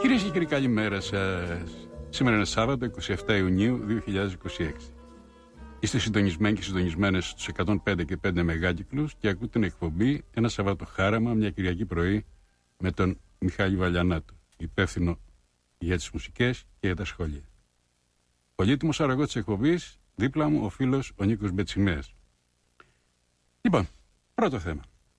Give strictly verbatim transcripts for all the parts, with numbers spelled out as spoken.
Κυρίες και κύριοι, καλημέρα σας. Σήμερα είναι Σάββατο, εικοστή εβδόμη Ιουνίου δύο χιλιάδες είκοσι έξι. Είστε συντονισμένοι και συντονισμένες στους εκατόν πέντε και πέντε μεγάκυκλους και ακούτε την εκπομπή Ένα Σαββατοχάραμα, μια Κυριακή πρωί με τον Μιχάλη Βαλιανάτο, υπεύθυνο για τις μουσικές και για τα σχόλια. Πολύτιμος αραγός της εκπομπής, δίπλα μου ο φίλος ο Νίκος Μπετσιμέας. Λοιπόν, πρώτο θέμα.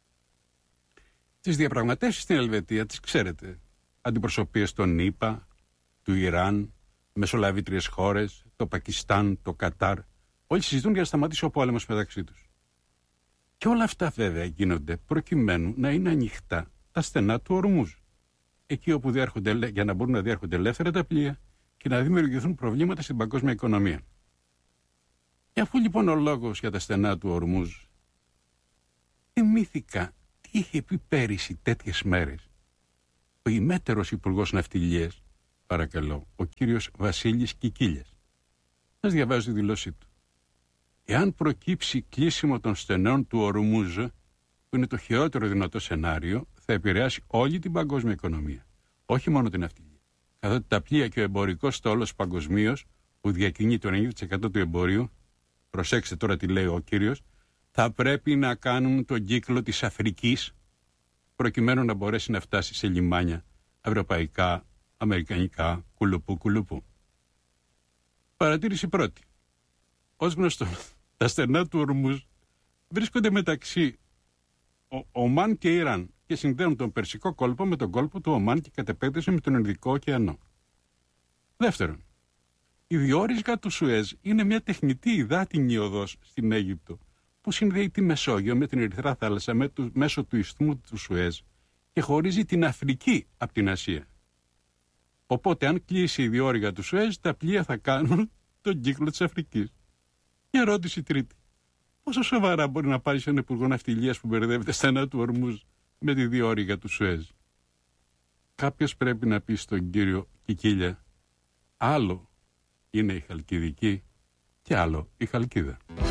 Τις διαπραγματεύσεις στην Ελβετία τις ξέρετε. Αντιπροσωπείες των ΗΠΑ, του Ιράν, μεσολαβήτριες χώρες, το Πακιστάν, το Κατάρ. Όλοι συζητούν για να σταματήσει ο πόλεμος μεταξύ τους. Και όλα αυτά βέβαια γίνονται προκειμένου να είναι ανοιχτά τα στενά του Ορμούζ. Εκεί όπου διέρχονται, για να μπορούν να διέρχονται ελεύθερα τα πλοία και να δημιουργηθούν προβλήματα στην παγκόσμια οικονομία. Και αφού λοιπόν ο λόγος για τα στενά του Ορμούζ, θυμήθηκα τι είχε πει πέρυσι τέτοιες μέρες ο ημέτερος Υπουργός Ναυτιλίας, παρακαλώ, ο κύριος Βασίλης Κικίλιας. Σας διαβάζω τη δηλώσή του. Εάν προκύψει κλείσιμο των στενών του Ορμούζ, που είναι το χειρότερο δυνατό σενάριο, θα επηρεάσει όλη την παγκόσμια οικονομία. Όχι μόνο την ναυτιλία. Καθότι τα πλοία και ο εμπορικός στόλος παγκοσμίως, που διακινεί το ενενήντα τοις εκατό του εμπορίου, προσέξτε τώρα τι λέει ο κύριος, θα πρέπει να κάνουν τον κύκλο της Αφρικής, προκειμένου να μπορέσει να φτάσει σε λιμάνια ευρωπαϊκά, αμερικανικά, κουλουπού κουλουπού. Παρατήρηση πρώτη. Ως γνωστό, τα στενά του Ορμούζ βρίσκονται μεταξύ ο Ομάν και Ιράν και συνδέουν τον Περσικό κόλπο με τον κόλπο του Ομάν και κατ' επέκταση με τον Ινδικό ωκεανό. Δεύτερον, η διόρυγα του Σουέζ είναι μια τεχνητή υδάτινη οδός στην Αίγυπτο που συνδέει τη Μεσόγειο με την Ερυθρά θάλασσα με το, μέσω του ισθμού του Σουέζ και χωρίζει την Αφρική από την Ασία. Οπότε αν κλείσει η διόρυγα του Σουέζ, τα πλοία θα κάνουν τον κύκλο της Αφρικής. Και ερώτηση τρίτη. Πόσο σοβαρά μπορεί να πάρει έναν υπουργό ναυτιλίας που μπερδεύεται στενά του Ορμούζ με τη διόρυγα του Σουέζ? Κάποιος πρέπει να πει στον κύριο Κικίλια, άλλο είναι η Χαλκιδική και άλλο η Χαλκίδα.